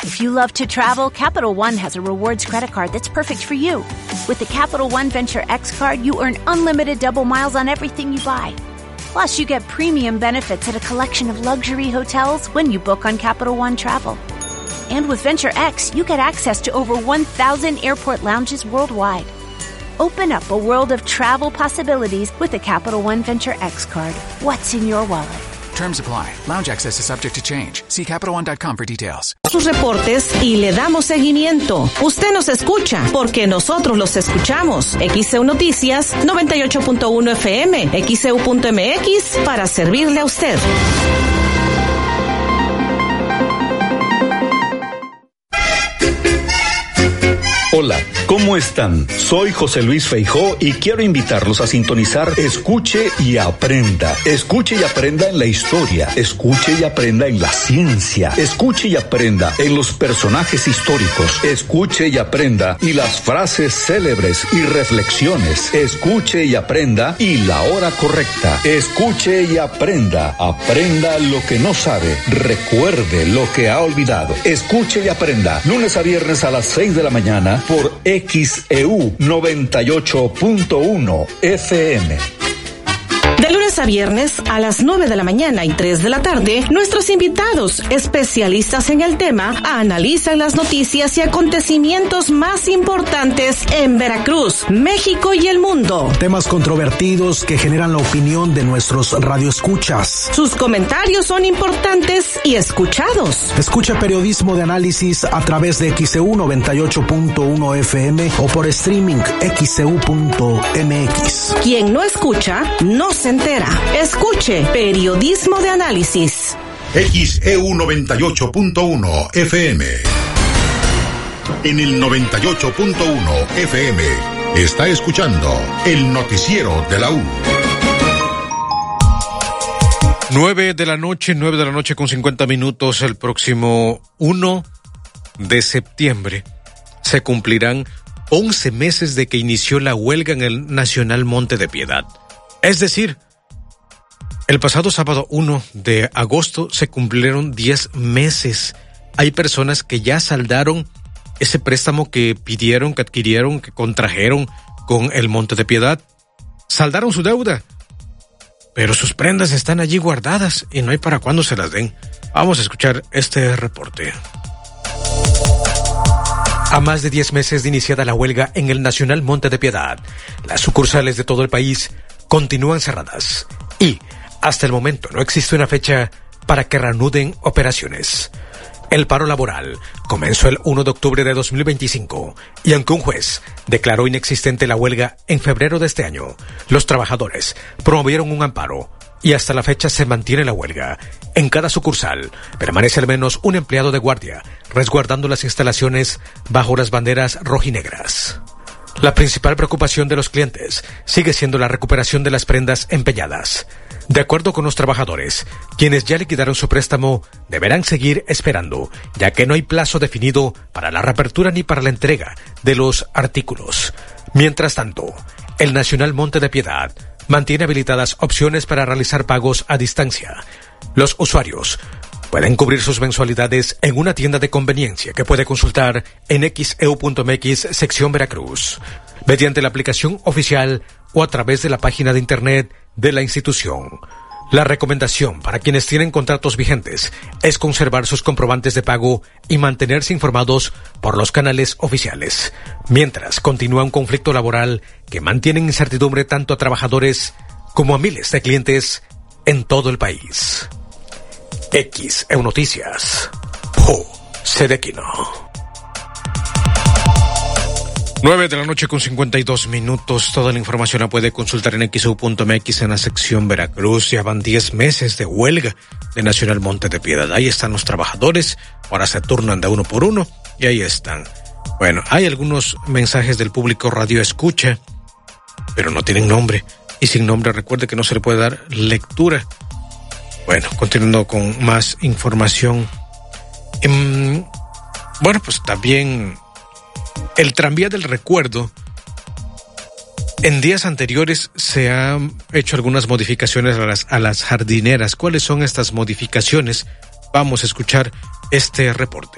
If you love to travel, Capital One has a rewards credit card that's perfect for you. With the Capital One Venture X card, you earn unlimited double miles on everything you buy. Plus, you get premium benefits at a collection of luxury hotels when you book on Capital One Travel. And with Venture X, you get access to over 1,000 airport lounges worldwide. Open up a world of travel possibilities with the Capital One Venture X card. What's in your wallet? Terms apply. Lounge access is subject to change. See CapitalOne.com for details. Sus reportes y le damos seguimiento. Usted nos escucha porque nosotros los escuchamos. XEU Noticias 98.1 FM, XEU.mx para servirle a usted. Hola, ¿cómo están? Soy José Luis Feijó y quiero invitarlos a sintonizar Escuche y Aprenda. Escuche y aprenda en la historia, escuche y aprenda en la ciencia, escuche y aprenda en los personajes históricos, escuche y aprenda y las frases célebres y reflexiones, escuche y aprenda y la hora correcta, escuche y aprenda, aprenda lo que no sabe, recuerde lo que ha olvidado, escuche y aprenda, lunes a viernes a las 6 de la mañana por XEU 98.1 FM. De lunes a viernes a las 9 de la mañana y 3 de la tarde, nuestros invitados, especialistas en el tema, analizan las noticias y acontecimientos más importantes en Veracruz, México y el mundo. Temas controvertidos que generan la opinión de nuestros radioescuchas. Sus comentarios son importantes y escuchados. Escucha periodismo de análisis a través de XEU 98.1 FM o por streaming XEU.mx. Quien no escucha, no se entera. Escuche periodismo de análisis. XEU 98.1 FM. En el 98.1 FM está escuchando el noticiero de la U. 9 de la noche con 50 minutos. El próximo 1 de septiembre se cumplirán 11 meses de que inició la huelga en el Nacional Monte de Piedad. Es decir, el pasado sábado 1 de agosto se cumplieron 10 meses. Hay personas que ya saldaron ese préstamo que pidieron, que adquirieron, que contrajeron con el Monte de Piedad. Saldaron su deuda, pero sus prendas están allí guardadas y no hay para cuándo se las den. Vamos a escuchar este reporte. A más de 10 meses de iniciada la huelga en el Nacional Monte de Piedad, las sucursales de todo el país continúan cerradas y hasta el momento no existe una fecha para que reanuden operaciones. El paro laboral comenzó el 1 de octubre de 2025 y aunque un juez declaró inexistente la huelga en febrero de este año, los trabajadores promovieron un amparo y hasta la fecha se mantiene la huelga. En cada sucursal permanece al menos un empleado de guardia resguardando las instalaciones bajo las banderas rojinegras. La principal preocupación de los clientes sigue siendo la recuperación de las prendas empeñadas. De acuerdo con los trabajadores, quienes ya liquidaron su préstamo deberán seguir esperando, ya que no hay plazo definido para la reapertura ni para la entrega de los artículos. Mientras tanto, el Nacional Monte de Piedad mantiene habilitadas opciones para realizar pagos a distancia. Los usuarios pueden cubrir sus mensualidades en una tienda de conveniencia que puede consultar en XEU.mx sección Veracruz, mediante la aplicación oficial o a través de la página de internet de la institución. La recomendación para quienes tienen contratos vigentes es conservar sus comprobantes de pago y mantenerse informados por los canales oficiales, mientras continúa un conflicto laboral que mantiene en incertidumbre tanto a trabajadores como a miles de clientes en todo el país. XEU Noticias. Sedequino. 9 de la noche con 52 minutos. Toda la información la puede consultar en XEU.mx en la sección Veracruz. Ya van 10 meses de huelga de Nacional Monte de Piedad. Ahí están los trabajadores. Ahora se turnan de uno por uno y ahí están. Bueno, hay algunos mensajes del público radio escucha, pero no tienen nombre. Y sin nombre recuerde que no se le puede dar lectura. Bueno, continuando con más información. Bueno, pues también el tranvía del recuerdo. En días anteriores se han hecho algunas modificaciones a las jardineras. ¿Cuáles son estas modificaciones? Vamos a escuchar este reporte.